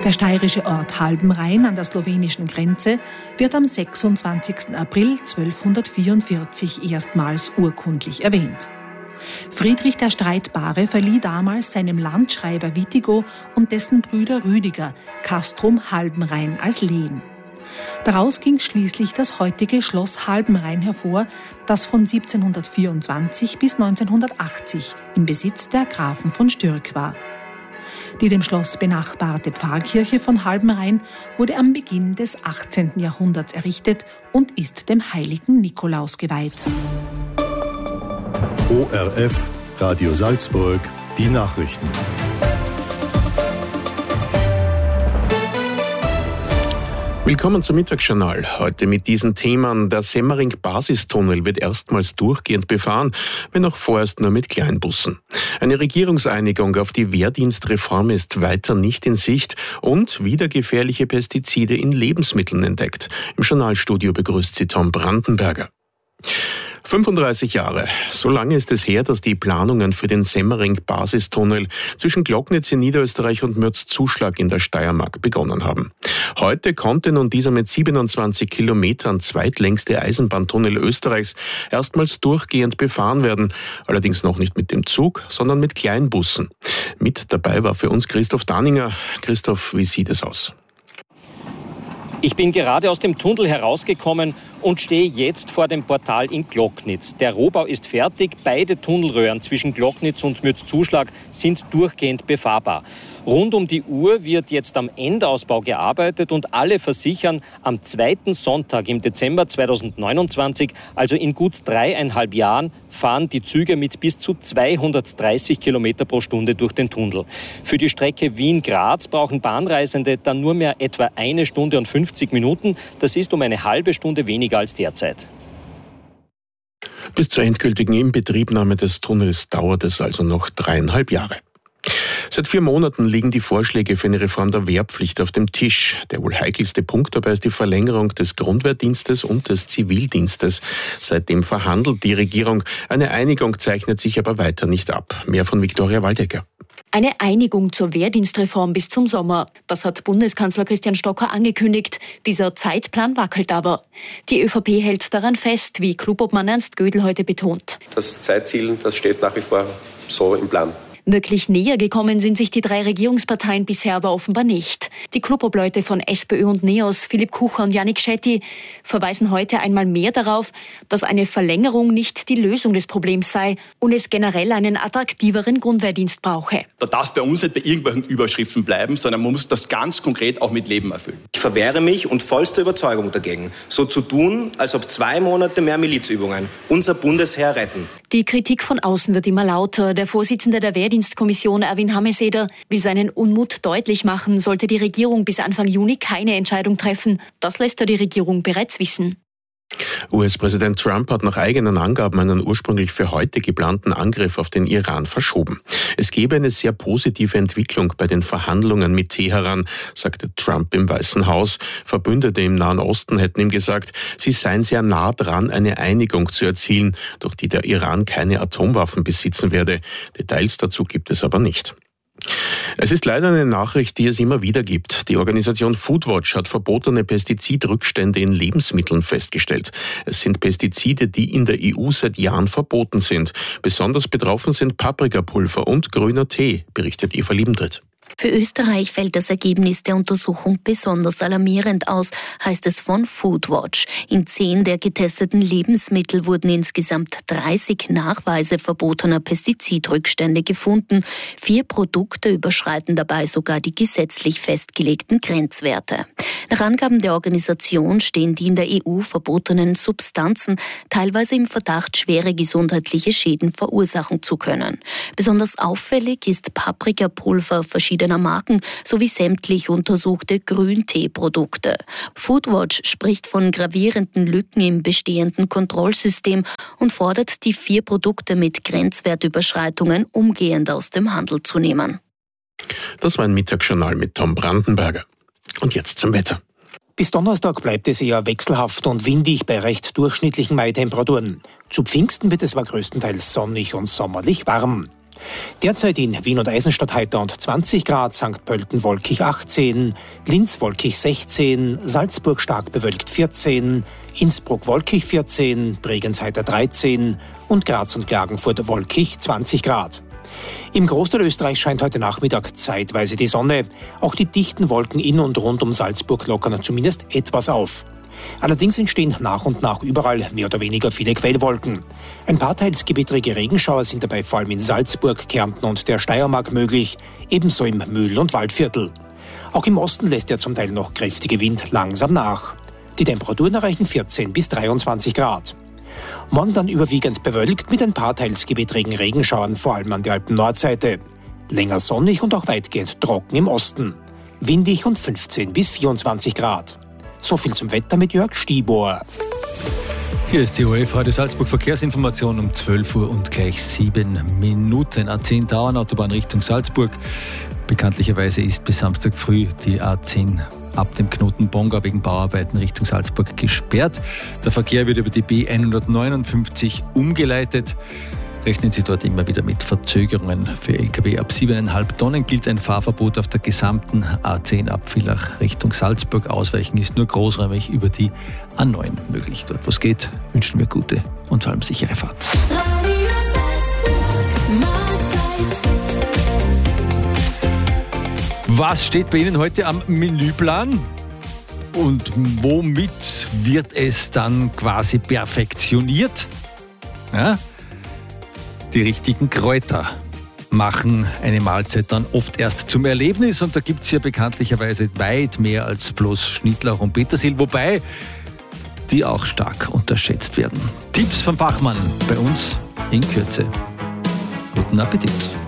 Der steirische Ort Halbenrein an der slowenischen Grenze wird am 26. April 1244 erstmals urkundlich erwähnt. Friedrich der Streitbare verlieh damals seinem Landschreiber Wittigo und dessen Brüder Rüdiger Castrum Halbenrein als Lehen. Daraus ging schließlich das heutige Schloss Halbenrein hervor, das von 1724 bis 1980 im Besitz der Grafen von Stürk war. Die dem Schloss benachbarte Pfarrkirche von Halbenrein wurde am Beginn des 18. Jahrhunderts errichtet und ist dem heiligen Nikolaus geweiht. ORF, Radio Salzburg, die Nachrichten. Willkommen zum Mittagsjournal. Heute mit diesen Themen. Der Semmering-Basistunnel wird erstmals durchgehend befahren, wenn auch vorerst nur mit Kleinbussen. Eine Regierungseinigung auf die Wehrdienstreform ist weiter nicht in Sicht und wieder gefährliche Pestizide in Lebensmitteln entdeckt. Im Journalstudio begrüßt sie Tom Brandenberger. 35 Jahre. So lange ist es her, dass die Planungen für den Semmering-Basistunnel zwischen Glocknitz in Niederösterreich und Mürzzuschlag in der Steiermark begonnen haben. Heute konnte nun dieser mit 27 Kilometern zweitlängste Eisenbahntunnel Österreichs erstmals durchgehend befahren werden. Allerdings noch nicht mit dem Zug, sondern mit Kleinbussen. Mit dabei war für uns Christoph Daninger. Christoph, wie sieht es aus? Ich bin gerade aus dem Tunnel herausgekommen und stehe jetzt vor dem Portal in Glocknitz. Der Rohbau ist fertig. Beide Tunnelröhren zwischen Glocknitz und Mürzzuschlag sind durchgehend befahrbar. Rund um die Uhr wird jetzt am Endausbau gearbeitet und alle versichern, am zweiten Sonntag im Dezember 2029, also in gut 3,5 Jahren, fahren die Züge mit bis zu 230 Kilometer pro Stunde durch den Tunnel. Für die Strecke Wien-Graz brauchen Bahnreisende dann nur mehr etwa 1 Stunde und 50 Minuten. Das ist um eine halbe Stunde weniger als derzeit. Bis zur endgültigen Inbetriebnahme des Tunnels dauert es also noch 3,5 Jahre. Seit 4 Monaten liegen die Vorschläge für eine Reform der Wehrpflicht auf dem Tisch. Der wohl heikelste Punkt dabei ist die Verlängerung des Grundwehrdienstes und des Zivildienstes. Seitdem verhandelt die Regierung. Eine Einigung zeichnet sich aber weiter nicht ab. Mehr von Viktoria Waldecker. Eine Einigung zur Wehrdienstreform bis zum Sommer. Das hat Bundeskanzler Christian Stocker angekündigt. Dieser Zeitplan wackelt aber. Die ÖVP hält daran fest, wie Klubobmann Ernst Gödel heute betont. Das Zeitziel, das steht nach wie vor so im Plan. Wirklich näher gekommen sind sich die 3 Regierungsparteien bisher aber offenbar nicht. Die Klubobleute von SPÖ und NEOS, Philipp Kucher und Yannick Schetti, verweisen heute einmal mehr darauf, dass eine Verlängerung nicht die Lösung des Problems sei und es generell einen attraktiveren Grundwehrdienst brauche. Da darf es bei uns nicht bei irgendwelchen Überschriften bleiben, sondern man muss das ganz konkret auch mit Leben erfüllen. Ich verwehre mich und vollster Überzeugung dagegen, so zu tun, als ob 2 Monate mehr Milizübungen unser Bundesheer retten. Die Kritik von außen wird immer lauter. Der Vorsitzende der Wehrdienstkommission, Erwin Hameseder, will seinen Unmut deutlich machen, sollte die Regierung bis Anfang Juni keine Entscheidung treffen. Das lässt er die Regierung bereits wissen. US-Präsident Trump hat nach eigenen Angaben einen ursprünglich für heute geplanten Angriff auf den Iran verschoben. Es gebe eine sehr positive Entwicklung bei den Verhandlungen mit Teheran, sagte Trump im Weißen Haus. Verbündete im Nahen Osten hätten ihm gesagt, sie seien sehr nah dran, eine Einigung zu erzielen, durch die der Iran keine Atomwaffen besitzen werde. Details dazu gibt es aber nicht. Es ist leider eine Nachricht, die es immer wieder gibt. Die Organisation Foodwatch hat verbotene Pestizidrückstände in Lebensmitteln festgestellt. Es sind Pestizide, die in der EU seit Jahren verboten sind. Besonders betroffen sind Paprikapulver und grüner Tee, berichtet Eva Liebentritt. Für Österreich fällt das Ergebnis der Untersuchung besonders alarmierend aus, heißt es von Foodwatch. In 10 der getesteten Lebensmittel wurden insgesamt 30 Nachweise verbotener Pestizidrückstände gefunden. 4 Produkte überschreiten dabei sogar die gesetzlich festgelegten Grenzwerte. Nach Angaben der Organisation stehen die in der EU verbotenen Substanzen teilweise im Verdacht, schwere gesundheitliche Schäden verursachen zu können. Besonders auffällig ist Paprikapulver verschiedener Marken sowie sämtlich untersuchte Grünteeprodukte. Foodwatch spricht von gravierenden Lücken im bestehenden Kontrollsystem und fordert, die 4 Produkte mit Grenzwertüberschreitungen umgehend aus dem Handel zu nehmen. Das war ein Mittagsjournal mit Tom Brandenberger. Und jetzt zum Wetter. Bis Donnerstag bleibt es eher wechselhaft und windig bei recht durchschnittlichen Maitemperaturen. Zu Pfingsten wird es aber größtenteils sonnig und sommerlich warm. Derzeit in Wien und Eisenstadt-Heiterond 20 Grad, St. Pölten wolkig 18, Linz wolkig 16, Salzburg stark bewölkt 14, Innsbruck wolkig 14, Bregenz heiter 13 und Graz und Klagenfurt wolkig 20 Grad. Im Großteil Österreichs scheint heute Nachmittag zeitweise die Sonne. Auch die dichten Wolken in und rund um Salzburg lockern zumindest etwas auf. Allerdings entstehen nach und nach überall mehr oder weniger viele Quellwolken. Ein paar teils gewittrige Regenschauer sind dabei vor allem in Salzburg, Kärnten und der Steiermark möglich, ebenso im Mühl- und Waldviertel. Auch im Osten lässt der zum Teil noch kräftige Wind langsam nach. Die Temperaturen erreichen 14 bis 23 Grad. Morgen dann überwiegend bewölkt mit ein paar teils gewittrigen Regenschauern, vor allem an der Alpen-Nordseite. Länger sonnig und auch weitgehend trocken im Osten. Windig und 15 bis 24 Grad. So viel zum Wetter mit Jörg Stiebohr. Hier ist die ORF Radio Salzburg Verkehrsinformation um 12 Uhr und gleich 7 Minuten. A10 Tauernautobahn Richtung Salzburg. Bekanntlicherweise ist bis Samstag früh die A10 ab dem Knoten Bongau wegen Bauarbeiten Richtung Salzburg gesperrt. Der Verkehr wird über die B159 umgeleitet. Rechnen Sie dort immer wieder mit Verzögerungen. Für Lkw ab 7,5 Tonnen gilt ein Fahrverbot auf der gesamten A10 ab Villach Richtung Salzburg. Ausweichen ist nur großräumig über die A9 möglich. Dort, wo es geht, wünschen wir gute und vor allem sichere Fahrt. Was steht bei Ihnen heute am Menüplan? Und womit wird es dann quasi perfektioniert? Ja? Die richtigen Kräuter machen eine Mahlzeit dann oft erst zum Erlebnis. Und da gibt es ja bekanntlicherweise weit mehr als bloß Schnittlauch und Petersil, wobei die auch stark unterschätzt werden. Tipps vom Fachmann bei uns in Kürze. Guten Appetit!